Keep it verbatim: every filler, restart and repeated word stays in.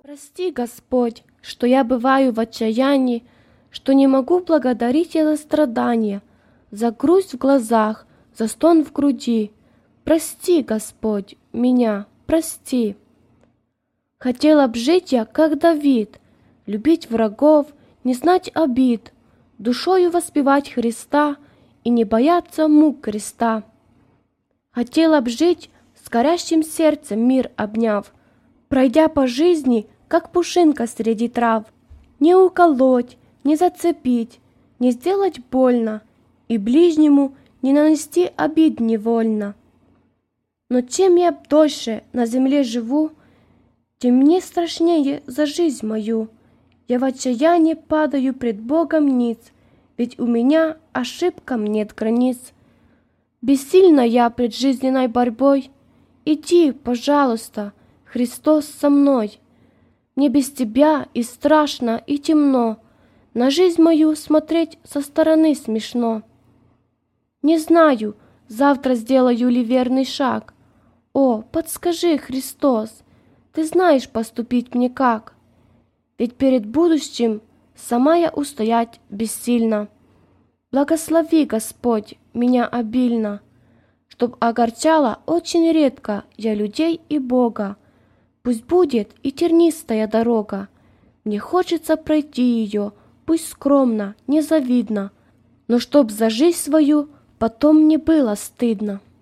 Прости, Господь, что я бываю в отчаянии, что не могу благодарить я за страдания, за грусть в глазах, за стон в груди. Прости, Господь, меня, прости. Хотела б жить я, как Давид, любить врагов, не знать обид, душою воспевать Христа и не бояться мук креста. Хотела б жить с горящим сердцем мир обняв, пройдя по жизни, как пушинка среди трав, не уколоть, не зацепить, не сделать больно и ближнему не нанести обид невольно. Но чем я дольше на земле живу, тем мне страшнее за жизнь мою. Я в отчаянии падаю пред Богом ниц, ведь у меня ошибкам нет границ. Бессильна я пред жизненной борьбой. Иди, пожалуйста, Христос со мной. Мне без тебя и страшно, и темно, на жизнь мою смотреть со стороны смешно. Не знаю, завтра сделаю ли верный шаг. О, подскажи, Христос, ты знаешь поступить мне как? Ведь перед будущим сама я устоять бессильна. Благослови, Господь, меня обильно, чтоб огорчала очень редко я людей и Бога. Пусть будет и тернистая дорога, мне хочется пройти ее, пусть скромно, незавидно, но чтоб за жизнь свою потом не было стыдно.